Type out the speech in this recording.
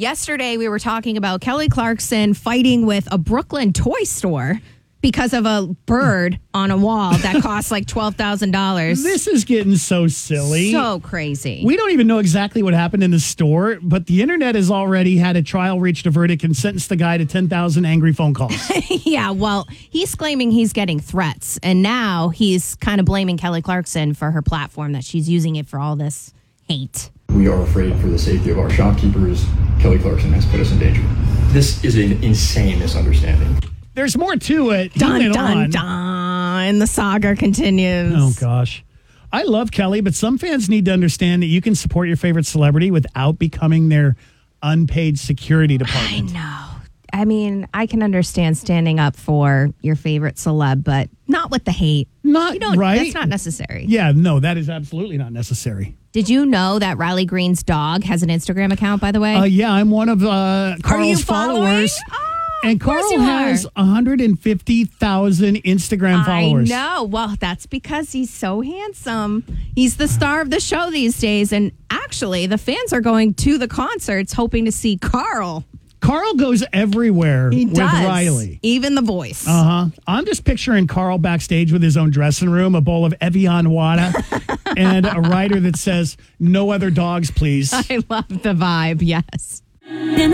Yesterday, we were talking about Kelly Clarkson fighting with a Brooklyn toy store because of a bird on a wall that costs like $12,000. This is getting so silly. So crazy. We don't even know exactly what happened in the store, but the internet has already had a trial reached a verdict and sentenced the guy to 10,000 angry phone calls. Yeah, well, he's claiming he's getting threats, and now he's kind of blaming Kelly Clarkson for her platform, that she's using it for all this hate. We are afraid for the safety of our shopkeepers. Kelly Clarkson has put us in danger. This is an insane misunderstanding. There's more to it. Dun, dun, dun. And the saga continues. Oh, gosh. I love Kelly, but some fans need to understand that you can support your favorite celebrity without becoming their unpaid security department. I know. I mean, I can understand standing up for your favorite celeb, but not with the hate. Not right. That's not necessary. Yeah, no, that is absolutely not necessary. Did you know that Riley Green's dog has an Instagram account, by the way? Yeah, I'm one of Carl's followers. And Carl has 150,000 Instagram followers. I know. Well, that's because he's so handsome. He's the star of the show these days. And actually, the fans are going to the concerts hoping to see Carl. Carl goes everywhere with Riley. Even the voice. I'm just picturing Carl backstage with his own dressing room, a bowl of Evian water, and a rider that says, "No other dogs, please." I love the vibe, yes.